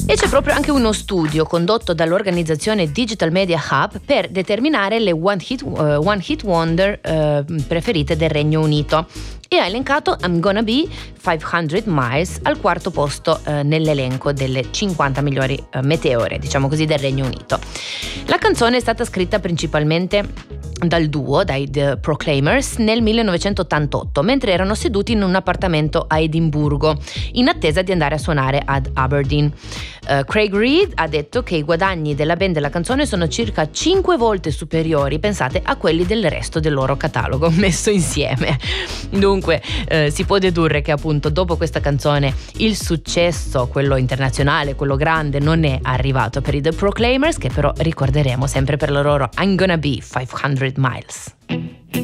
E c'è proprio anche uno studio condotto dall'organizzazione Digital Media Hub per determinare le One Hit Wonder preferite del Regno Unito, e ha elencato I'm Gonna Be 500 Miles al quarto posto nell'elenco delle 50 migliori meteore, diciamo così, del Regno Unito. La canzone è stata scritta principalmente dal duo, dai The Proclaimers, nel 1988, mentre erano seduti in un appartamento a Edimburgo in attesa di andare a suonare ad Aberdeen. Craig Reed ha detto che i guadagni della band della canzone sono circa 5 volte superiori, pensate, a quelli del resto del loro catalogo messo insieme. Dunque si può dedurre che appunto dopo questa canzone il successo, quello internazionale, quello grande, non è arrivato per i The Proclaimers, che però ricorderemo sempre per la loro I'm Gonna Be 500 Miles.